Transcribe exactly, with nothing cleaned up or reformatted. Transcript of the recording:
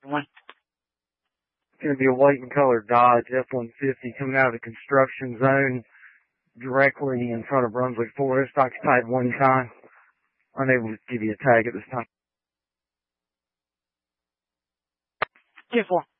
One. It's going to be a white and colored Dodge F one fifty coming out of the construction zone directly in front of Brunswick Forest, occupied one time. Unable to give you a tag at this time. Two four.